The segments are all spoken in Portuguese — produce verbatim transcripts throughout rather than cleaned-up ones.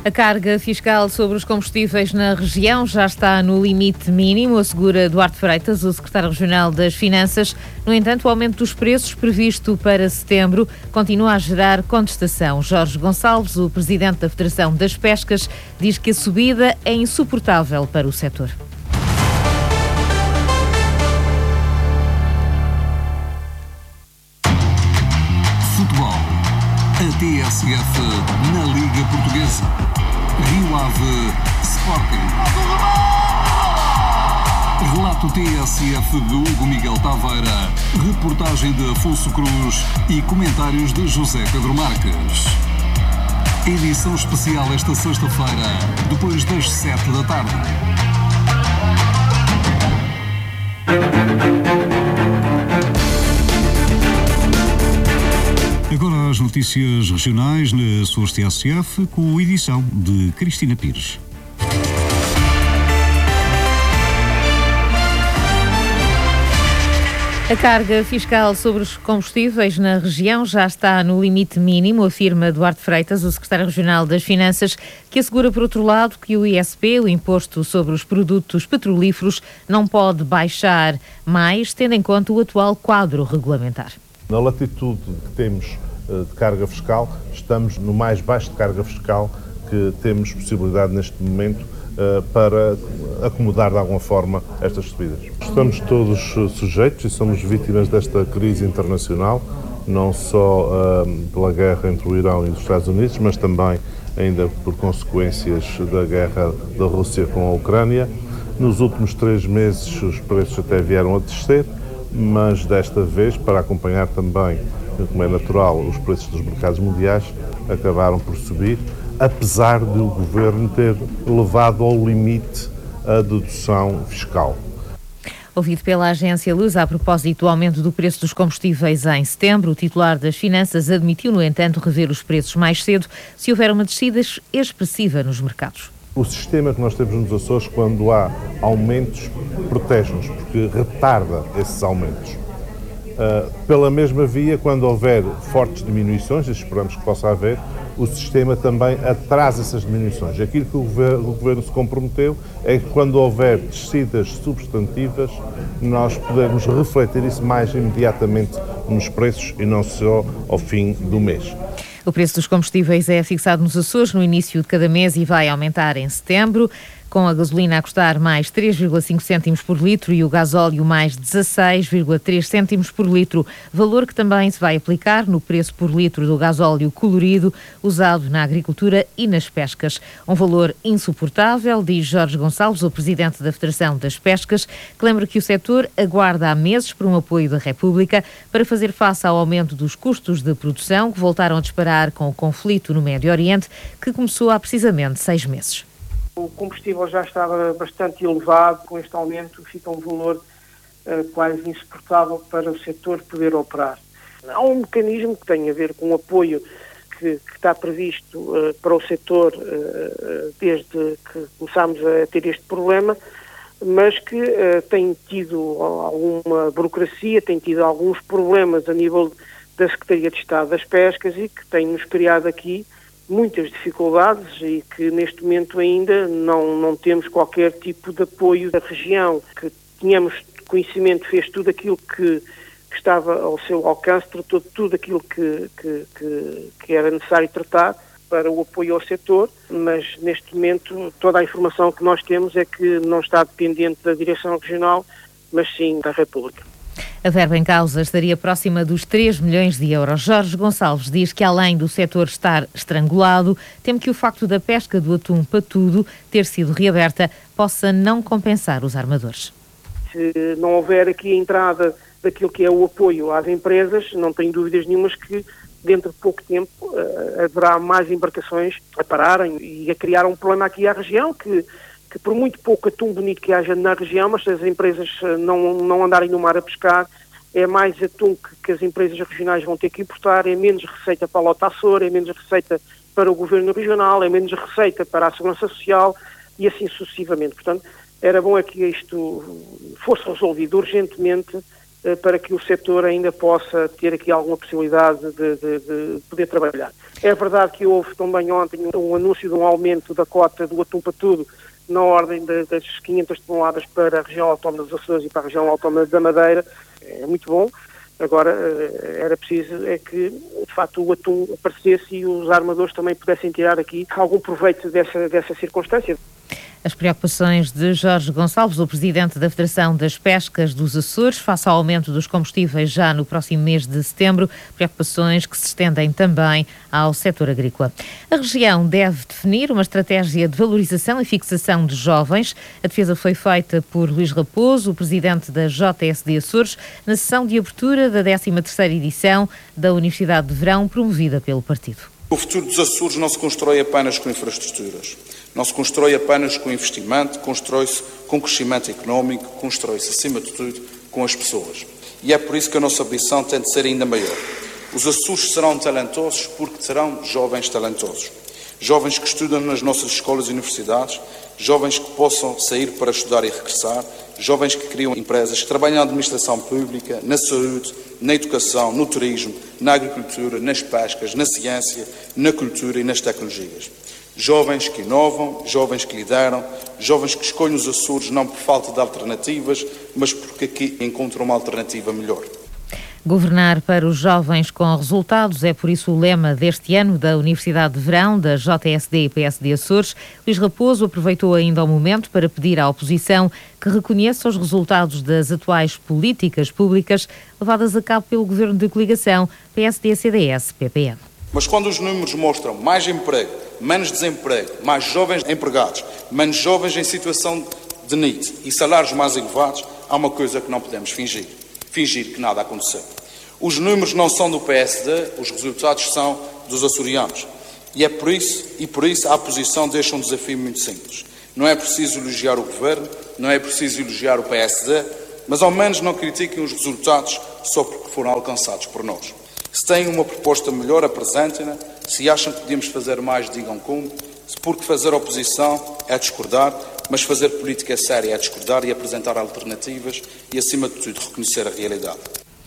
A carga fiscal sobre os combustíveis na região já está no limite mínimo, assegura Duarte Freitas, o secretário regional das Finanças. No entanto, o aumento dos preços previsto para setembro continua a gerar contestação. Jorge Gonçalves, o presidente da Federação das Pescas, diz que a subida é insuportável para o setor. Futebol. A T S F na Liga Portuguesa. Rio Ave Sporting. Relato T S F de Hugo Miguel Taveira. Reportagem de Afonso Cruz e comentários de José Pedro Marques. Edição especial esta sexta-feira, depois das sete da tarde. Agora as notícias regionais na sua T S F, com a edição de Cristina Pires. A carga fiscal sobre os combustíveis na região já está no limite mínimo, afirma Duarte Freitas, o secretário regional das Finanças, que assegura, por outro lado, que o I S P, o Imposto sobre os Produtos Petrolíferos, não pode baixar mais, tendo em conta o atual quadro regulamentar. Na latitude que temos de carga fiscal, estamos no mais baixo de carga fiscal que temos possibilidade neste momento para acomodar de alguma forma estas subidas. Estamos todos sujeitos e somos vítimas desta crise internacional, não só uh, pela guerra entre o Irão e os Estados Unidos, mas também ainda por consequências da guerra da Rússia com a Ucrânia. Nos últimos três meses os preços até vieram a descer, mas desta vez, para acompanhar também, como é natural, os preços dos mercados mundiais, acabaram por subir, apesar de o Governo ter levado ao limite a dedução fiscal. Ouvido pela agência Lusa a propósito do aumento do preço dos combustíveis em setembro, o titular das Finanças admitiu, no entanto, rever os preços mais cedo se houver uma descida expressiva nos mercados. O sistema que nós temos nos Açores, quando há aumentos, protege-nos, porque retarda esses aumentos. Uh, pela mesma via, quando houver fortes diminuições, e esperamos que possa haver, o sistema também atrasa essas diminuições. Aquilo que o governo, o governo se comprometeu é que quando houver descidas substantivas, nós podemos refletir isso mais imediatamente nos preços e não só ao fim do mês. O preço dos combustíveis é fixado nos Açores no início de cada mês e vai aumentar em setembro, com a gasolina a custar mais três vírgula cinco cêntimos por litro e o gasóleo mais dezasseis vírgula três cêntimos por litro, valor que também se vai aplicar no preço por litro do gasóleo colorido usado na agricultura e nas pescas. Um valor insuportável, diz Jorge Gonçalves, o presidente da Federação das Pescas, que lembra que o setor aguarda há meses por um apoio da República para fazer face ao aumento dos custos de produção que voltaram a disparar com o conflito no Médio Oriente, que começou há precisamente seis meses. O combustível já estava bastante elevado, com este aumento fica um valor uh, quase insuportável para o setor poder operar. Há um mecanismo que tem a ver com o apoio que, que está previsto uh, para o setor uh, desde que começámos a ter este problema, mas que uh, tem tido alguma burocracia, tem tido alguns problemas a nível da Secretaria de Estado das Pescas e que tem nos criado aqui muitas dificuldades e que neste momento ainda não, não temos qualquer tipo de apoio da região, que tínhamos conhecimento, fez tudo aquilo que, que estava ao seu alcance, tratou de tudo aquilo que, que, que, que era necessário tratar para o apoio ao setor, mas neste momento toda a informação que nós temos é que não está dependente da direção regional, mas sim da República. A verba em causa estaria próxima dos três milhões de euros. Jorge Gonçalves diz que, além do setor estar estrangulado, teme que o facto da pesca do atum patudo ter sido reaberta possa não compensar os armadores. Se não houver aqui a entrada daquilo que é o apoio às empresas, não tenho dúvidas nenhumas que dentro de pouco tempo uh, haverá mais embarcações a pararem e a criar um problema aqui à região que... que por muito pouco atum bonito que haja na região, mas se as empresas não, não andarem no mar a pescar, é mais atum que, que as empresas regionais vão ter que importar, é menos receita para a Lota Açor, é menos receita para o Governo Regional, é menos receita para a Segurança Social e assim sucessivamente. Portanto, era bom é que isto fosse resolvido urgentemente para que o setor ainda possa ter aqui alguma possibilidade de, de, de poder trabalhar. É verdade que houve também ontem um anúncio de um aumento da cota do atum patudo na ordem de, das quinhentas toneladas para a região autónoma dos Açores e para a região autónoma da Madeira. É muito bom. Agora, era preciso é que, de facto, o atum aparecesse e os armadores também pudessem tirar aqui algum proveito dessa, dessa circunstância. As preocupações de Jorge Gonçalves, o presidente da Federação das Pescas dos Açores, face ao aumento dos combustíveis já no próximo mês de setembro, preocupações que se estendem também ao setor agrícola. A região deve definir uma estratégia de valorização e fixação de jovens. A defesa foi feita por Luís Raposo, o presidente da J S D Açores, na sessão de abertura da décima terceira edição da Universidade de Verão, promovida pelo partido. O futuro dos Açores não se constrói apenas com infraestruturas. Não se constrói apenas com investimento, constrói-se com crescimento económico, constrói-se, acima de tudo, com as pessoas. E é por isso que a nossa ambição tem de ser ainda maior. Os Açores serão talentosos porque terão jovens talentosos. Jovens que estudam nas nossas escolas e universidades, jovens que possam sair para estudar e regressar, jovens que criam empresas, que trabalham na administração pública, na saúde, na educação, no turismo, na agricultura, nas pescas, na ciência, na cultura e nas tecnologias. Jovens que inovam, jovens que lideram, jovens que escolhem os Açores não por falta de alternativas, mas porque aqui encontram uma alternativa melhor. Governar para os jovens com resultados é por isso o lema deste ano da Universidade de Verão, da J S D e P S D Açores. Luís Raposo aproveitou ainda o momento para pedir à oposição que reconheça os resultados das atuais políticas públicas levadas a cabo pelo Governo de Coligação P S D C D S P P M. Mas quando os números mostram mais emprego, menos desemprego, mais jovens empregados, menos jovens em situação de N I T e salários mais elevados, há uma coisa que não podemos fingir. Fingir que nada aconteceu. Os números não são do P S D, os resultados são dos açorianos. E é por isso, e por isso a oposição deixa um desafio muito simples. Não é preciso elogiar o Governo, não é preciso elogiar o P S D, mas ao menos não critiquem os resultados só porque foram alcançados por nós. Se têm uma proposta melhor, apresentem-na. Se acham que podemos fazer mais, digam como. Porque fazer oposição é discordar, mas fazer política séria é discordar e apresentar alternativas e, acima de tudo, reconhecer a realidade.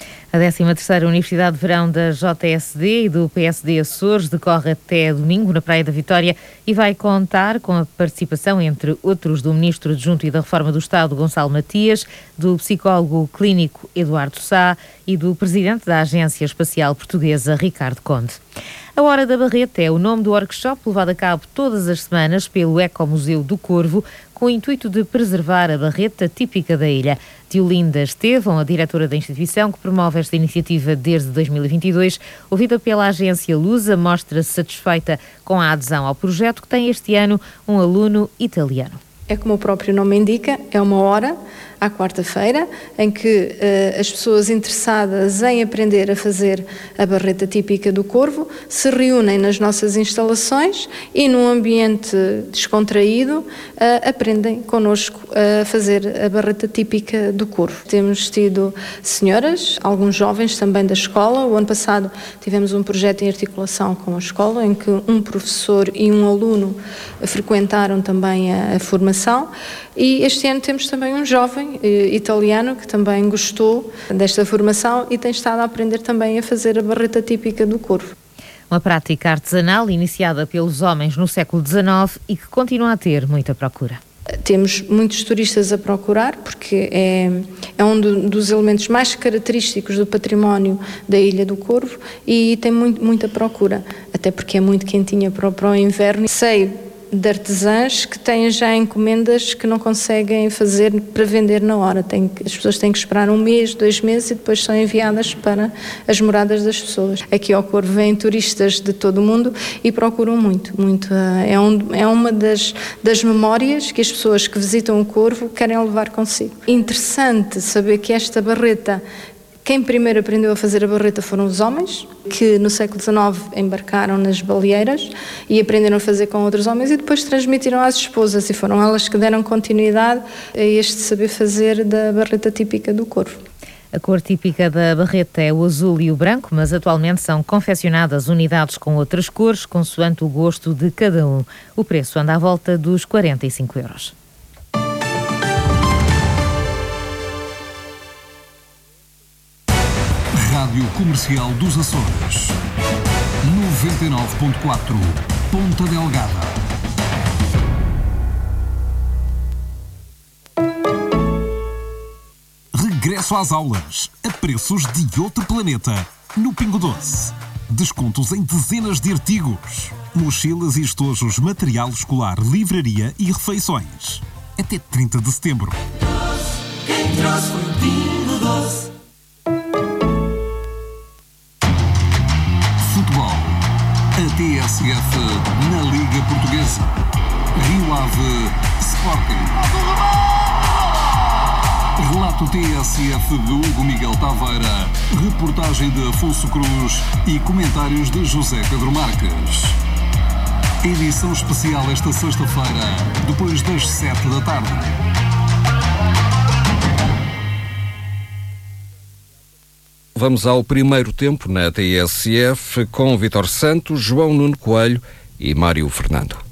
A décima terceira Universidade de Verão da J S D e do P S D Açores decorre até domingo na Praia da Vitória e vai contar com a participação, entre outros, do Ministro Adjunto e da Reforma do Estado, Gonçalo Matias, do psicólogo clínico Eduardo Sá e do Presidente da Agência Espacial Portuguesa, Ricardo Conde. A Hora da Barreta é o nome do workshop levado a cabo todas as semanas pelo Ecomuseu do Corvo, com o intuito de preservar a barreta típica da ilha. Diolinda Estevão, a diretora da instituição que promove esta iniciativa desde dois mil e vinte e dois, ouvida pela agência Lusa, mostra-se satisfeita com a adesão ao projeto, que tem este ano um aluno italiano. É como o próprio nome indica, é uma hora, à quarta-feira, em que uh, as pessoas interessadas em aprender a fazer a barreta típica do Corvo se reúnem nas nossas instalações e, num ambiente descontraído, uh, aprendem connosco a fazer a barreta típica do Corvo. Temos tido senhoras, alguns jovens também da escola. O ano passado tivemos um projeto em articulação com a escola, em que um professor e um aluno frequentaram também a, a formação, e este ano temos também um jovem italiano que também gostou desta formação e tem estado a aprender também a fazer a barreta típica do Corvo. Uma prática artesanal iniciada pelos homens no século dezenove e que continua a ter muita procura. Temos muitos turistas a procurar, porque é, é um do, dos elementos mais característicos do património da Ilha do Corvo e tem muito, muita procura, até porque é muito quentinha para, para o inverno. Sei de artesãs que têm já encomendas que não conseguem fazer para vender na hora. Tem, as pessoas têm que esperar um mês, dois meses e depois são enviadas para as moradas das pessoas. Aqui ao Corvo vêm turistas de todo o mundo e procuram muito. muito é, um, é uma das, das memórias que as pessoas que visitam o Corvo querem levar consigo. Interessante saber que esta barreta, quem primeiro aprendeu a fazer a barreta foram os homens, que no século dezenove embarcaram nas baleeiras e aprenderam a fazer com outros homens e depois transmitiram às esposas, e foram elas que deram continuidade a este saber fazer da barreta típica do Corvo. A cor típica da barreta é o azul e o branco, mas atualmente são confeccionadas unidades com outras cores, consoante o gosto de cada um. O preço anda à volta dos quarenta e cinco euros. Rádio Comercial dos Açores. noventa e nove ponto quatro. Ponta Delgada. Regresso às aulas, a preços de outro planeta, no Pingo Doce. Descontos em dezenas de artigos. Mochilas e estojos, material escolar, livraria e refeições. Até trinta de setembro. Quem trouxe foi o Pingo Doce. Futebol. A T S F na Liga Portuguesa. Rio Ave Sporting. Relato T S F de Hugo Miguel Taveira, reportagem de Afonso Cruz e comentários de José Pedro Marques. Edição especial esta sexta-feira, depois das sete da tarde. Vamos ao primeiro tempo na T S F com Vítor Santos, João Nuno Coelho e Mário Fernando.